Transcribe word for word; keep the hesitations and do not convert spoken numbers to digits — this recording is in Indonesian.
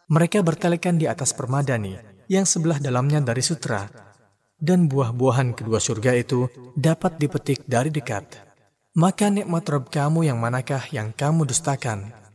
Mereka bertelekan di atas permadani yang sebelah dalamnya dari sutra, dan buah-buahan kedua surga itu dapat dipetik dari dekat. Maka nikmat Rabb kamu yang manakah yang kamu dustakan?